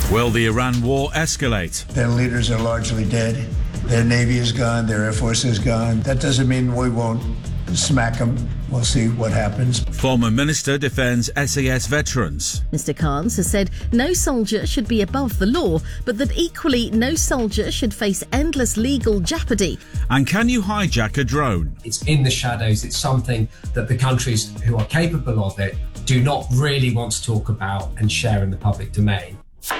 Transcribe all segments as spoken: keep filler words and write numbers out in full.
Will the Iran war escalate? Their leaders are largely dead. Their Navy is gone. Their Air Force is gone. That doesn't mean we won't smack them. We'll see what happens. Former minister defends S A S veterans. Mister Khan has said no soldier should be above the law, but that equally no soldier should face endless legal jeopardy. And can you hijack a drone? It's in the shadows. It's something that the countries who are capable of it do not really want to talk about and share in the public domain.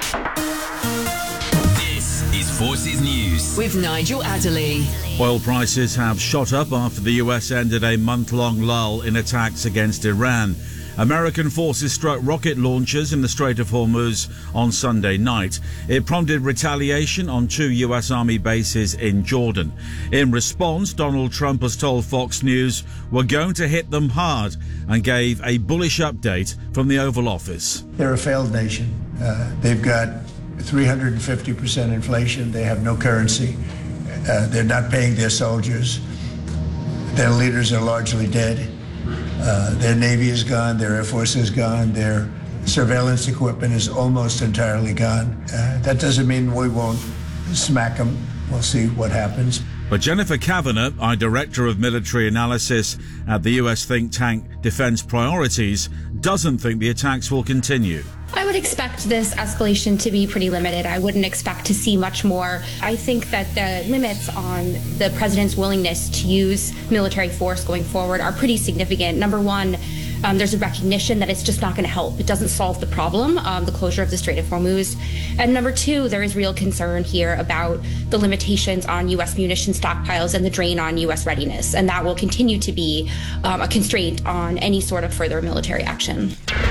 This is Forces News with Nigel Adderley. Oil prices have shot up after the U S ended a month-long lull in attacks against Iran. American forces struck rocket launchers in the Strait of Hormuz on Sunday night. It prompted retaliation on two U S Army bases in Jordan. In response, Donald Trump has told Fox News, "We're going to hit them hard," and gave a bullish update from the Oval Office. They're a failed nation. Uh, they've got three hundred fifty percent inflation. They have no currency. Uh, they're not paying their soldiers. Their leaders are largely dead. Uh, their Navy is gone. Their Air Force is gone. Their surveillance equipment is almost entirely gone. Uh, that doesn't mean we won't smack them. We'll see what happens. But Jennifer Kavanagh, our Director of Military Analysis at the U S think tank Defense Priorities, doesn't think the attacks will continue. I would expect this escalation to be pretty limited. I wouldn't expect to see much more. I think that the limits on the president's willingness to use military force going forward are pretty significant. Number one, Um, there's a recognition that it's just not going to help. It doesn't solve the problem, um, the closure of the Strait of Hormuz. And number two, there is real concern here about the limitations on U S munition stockpiles and the drain on U S readiness. And that will continue to be um, a constraint on any sort of further military action.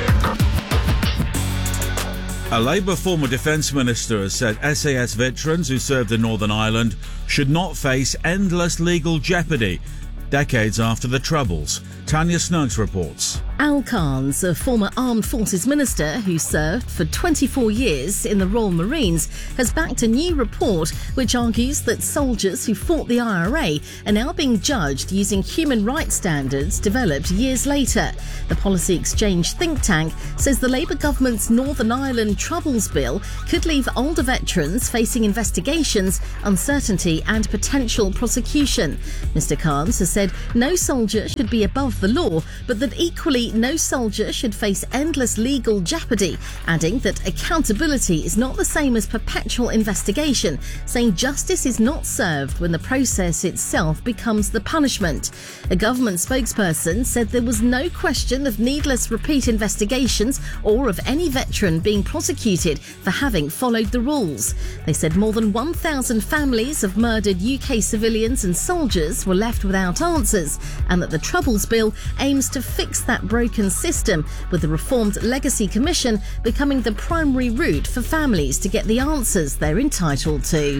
A Labour former defence minister has said S A S veterans who served in Northern Ireland should not face endless legal jeopardy decades after the Troubles. Tanya Snuggs reports. Al Khan's a former Armed Forces Minister who served for twenty-four years in the Royal Marines has backed a new report which argues that soldiers who fought the I R A are now being judged using human rights standards developed years later. The Policy Exchange think tank says the Labour government's Northern Ireland Troubles Bill could leave older veterans facing investigations, uncertainty and potential prosecution. Mister Khan has said no soldier should be above the law, but that equally no soldier should face endless legal jeopardy, adding that accountability is not the same as perpetual investigation, saying justice is not served when the process itself becomes the punishment. A government spokesperson said there was no question of needless repeat investigations or of any veteran being prosecuted for having followed the rules. They said more than one thousand families of murdered U K civilians and soldiers were left without answers, and that the Troubles Bill aims to fix that broken system, with the reformed Legacy Commission becoming the primary route for families to get the answers they're entitled to.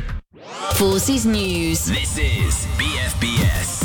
Forces News. This is B F B S.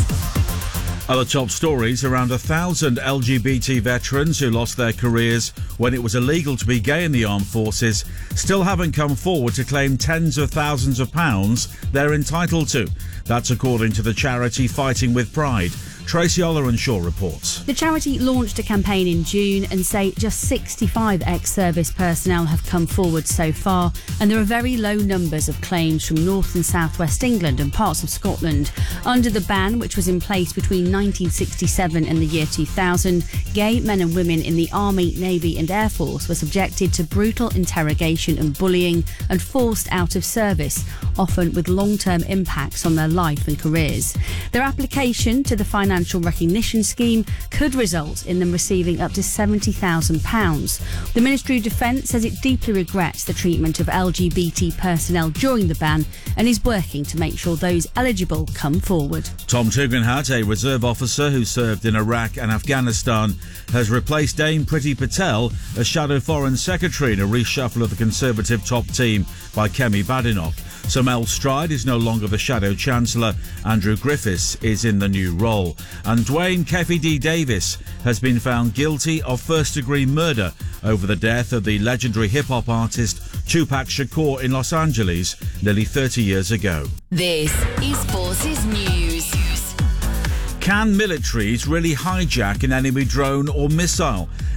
Other top stories: around a thousand L G B T veterans who lost their careers when it was illegal to be gay in the armed forces still haven't come forward to claim tens of thousands of pounds they're entitled to. That's according to the charity Fighting with Pride. Tracy Ollerenshaw reports. The charity launched a campaign in June and say just sixty-five ex-service personnel have come forward so far, and there are very low numbers of claims from North and South West England and parts of Scotland. Under the ban, which was in place between nineteen sixty-seven and the year two thousand, gay men and women in the Army, Navy and Air Force were subjected to brutal interrogation and bullying and forced out of service, often with long-term impacts on their life and careers. Their application to the Financial Recognition Scheme could result in them receiving up to seventy thousand pounds. The Ministry of Defence says it deeply regrets the treatment of L G B T personnel during the ban and is working to make sure those eligible come forward. Tom Tugendhat, a reserve officer who served in Iraq and Afghanistan, has replaced Dame Priti Patel as Shadow Foreign Secretary in a reshuffle of the Conservative top team by Kemi Badenoch. So Mel Stride is no longer the Shadow Chancellor. Andrew Griffiths is in the new role. And Dwayne Keffi D. Davis has been found guilty of first-degree murder over the death of the legendary hip-hop artist Tupac Shakur in Los Angeles nearly thirty years ago. This is Forces News. Can militaries really hijack an enemy drone or missile?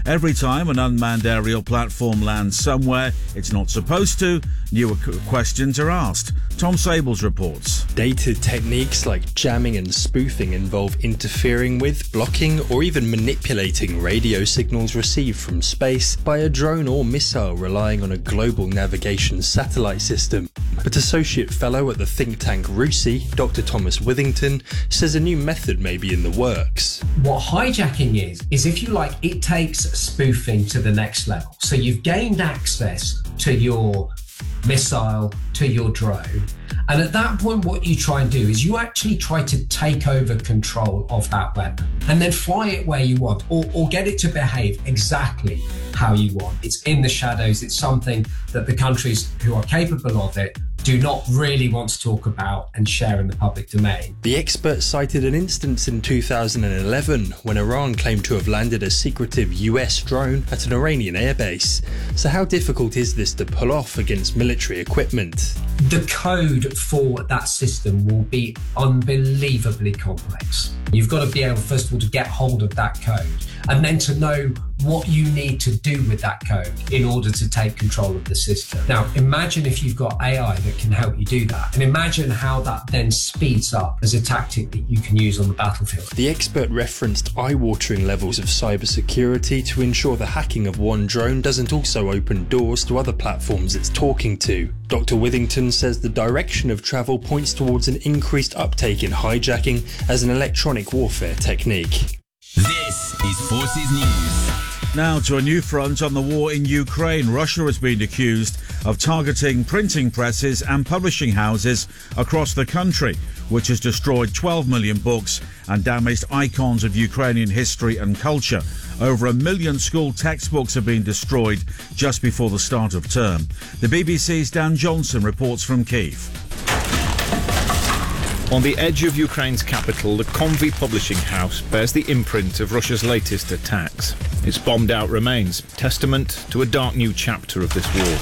Every time an unmanned aerial platform lands somewhere it's not supposed to, newer questions are asked. Tom Sables reports. Dated techniques like jamming and spoofing involve interfering with, blocking, or even manipulating radio signals received from space by a drone or missile relying on a global navigation satellite system. But Associate Fellow at the think tank RUSI, Doctor Thomas Withington, says a new method may be in the works. What hijacking is, is if you like, it takes spoofing to the next level. So you've gained access to your missile, to your drone, and at that point what you try and do is you actually try to take over control of that weapon and then fly it where you want, or, or get it to behave exactly how you want. It's in the shadows. It's something that the countries who are capable of it do not really want to talk about and share in the public domain. The expert cited an instance in two thousand eleven when Iran claimed to have landed a secretive U S drone at an Iranian airbase. So how difficult is this to pull off against military equipment? The code for that system will be unbelievably complex. You've got to be able, first of all, to get hold of that code and then to know what you need to do with that code in order to take control of the system. Now, imagine if you've got A I that can help you do that, and imagine how that then speeds up as a tactic that you can use on the battlefield. The expert referenced eye-watering levels of cybersecurity to ensure the hacking of one drone doesn't also open doors to other platforms it's talking to. Doctor Withington says the direction of travel points towards an increased uptake in hijacking as an electronic warfare technique. This is Forces News. Now to a new front on the war in Ukraine. Russia has been accused of targeting printing presses and publishing houses across the country, which has destroyed twelve million books and damaged icons of Ukrainian history and culture. Over a million school textbooks have been destroyed just before the start of term. The B B C's Dan Johnson reports from Kyiv. On the edge of Ukraine's capital, the Konvi publishing house bears the imprint of Russia's latest attacks. Its bombed-out remains, testament to a dark new chapter of this war.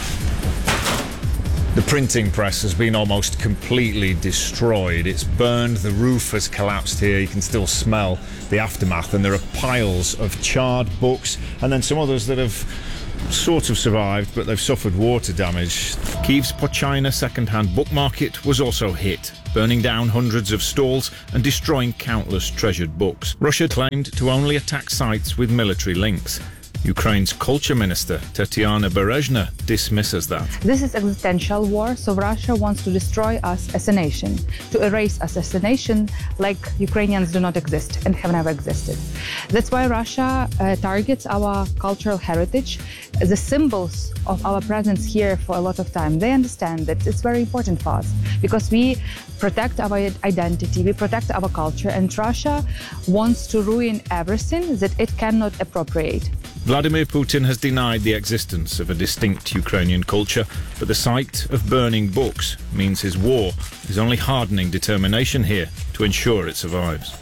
The printing press has been almost completely destroyed. It's burned, the roof has collapsed here, you can still smell the aftermath, and there are piles of charred books and then some others that have sort of survived, but they've suffered water damage. Kyiv's Pochina second-hand book market was also hit, burning down hundreds of stalls and destroying countless treasured books. Russia claimed to only attack sites with military links. Ukraine's culture minister, Tatiana Berezhna, dismisses that. This is existential war, so Russia wants to destroy us as a nation, to erase us as a nation like Ukrainians do not exist and have never existed. That's why Russia uh, targets our cultural heritage, the symbols of our presence here for a lot of time. They understand that it's very important for us because we protect our identity, we protect our culture, and Russia wants to ruin everything that it cannot appropriate. Vladimir Putin has denied the existence of a distinct Ukrainian culture, but the sight of burning books means his war is only hardening determination here to ensure it survives.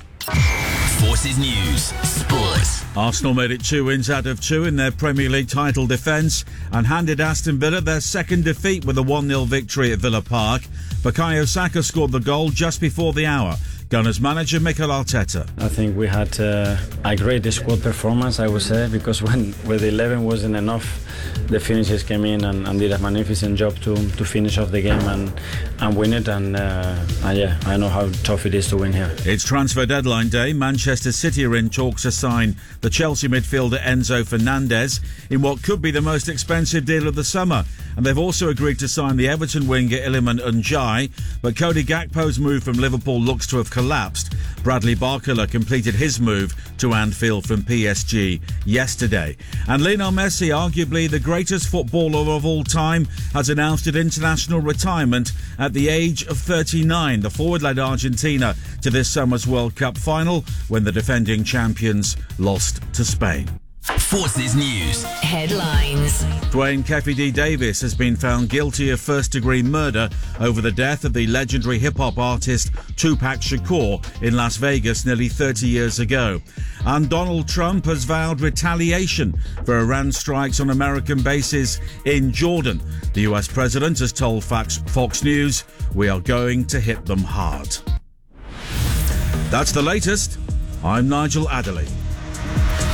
Forces News Sports. Arsenal made it two wins out of two in their Premier League title defence and handed Aston Villa their second defeat with a one nil victory at Villa Park. Bukayo Saka scored the goal just before the hour. Gunners manager Mikel Arteta. I think we had uh, a great squad performance, I would say, because when with eleven wasn't enough, the finishers came in and, and did a magnificent job to to finish off the game and, and win it. And, uh, and yeah, I know how tough it is to win here. It's transfer deadline day. Manchester City are in talks to sign the Chelsea midfielder Enzo Fernandez in what could be the most expensive deal of the summer. And they've also agreed to sign the Everton winger Iliman Ndiaye. But Cody Gakpo's move from Liverpool looks to have collapsed. Bradley Barcola completed his move to Anfield from P S G yesterday. And Lionel Messi, arguably the greatest footballer of all time, has announced an international retirement at the age of thirty-nine. The forward led Argentina to this summer's World Cup final when the defending champions lost to Spain. Forces News Headlines. Dwayne Keffi D. Davis has been found guilty of first-degree murder over the death of the legendary hip-hop artist Tupac Shakur in Las Vegas nearly thirty years ago. And Donald Trump has vowed retaliation for Iran strikes on American bases in Jordan. The U S president has told Fox News, "We are going to hit them hard." That's the latest. I'm Nigel Adderley.